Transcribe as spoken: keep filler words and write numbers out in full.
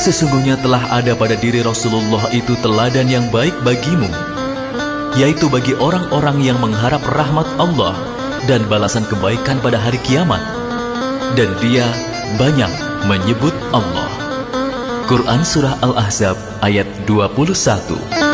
Sesungguhnya telah ada pada diri Rasulullah itu teladan yang baik bagimu, yaitu bagi orang-orang yang mengharap rahmat Allah dan balasan kebaikan pada hari kiamat. Dan dia banyak menyebut Allah. Quran Surah Al-Ahzab ayat dua puluh satu.